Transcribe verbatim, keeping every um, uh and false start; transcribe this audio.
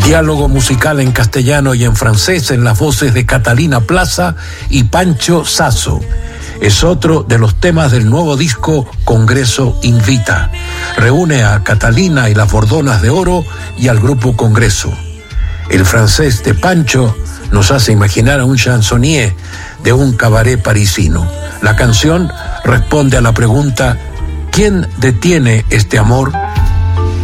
Diálogo musical en castellano y en francés en las voces de Catalina Plaza y Pancho Sasso. Es otro de los temas del nuevo disco Congreso Invita. Reúne a Catalina y las Bordonas de Oro y al grupo Congreso. El francés de Pancho nos hace imaginar a un chansonnier de un cabaret parisino. La canción responde a la pregunta: ¿quién detiene este amor?